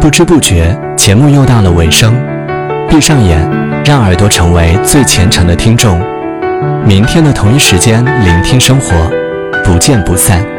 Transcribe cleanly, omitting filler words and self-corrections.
不知不觉，节目又到了尾声。闭上眼，让耳朵成为最虔诚的听众。明天的同一时间，聆听生活，不见不散。